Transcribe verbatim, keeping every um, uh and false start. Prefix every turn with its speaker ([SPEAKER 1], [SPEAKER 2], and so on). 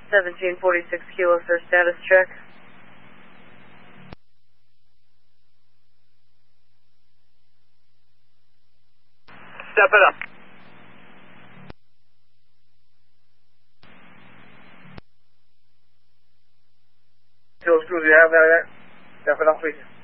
[SPEAKER 1] seventeen forty-six kilo for status check.
[SPEAKER 2] Step it up.
[SPEAKER 3] Two crews, you have that? Step it up, please.